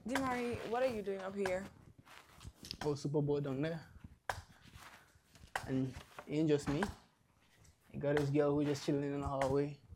Demari, what are you doing up here? Oh, Superbowl down there. And it ain't just me. I got this girl who just chilling in the hallway.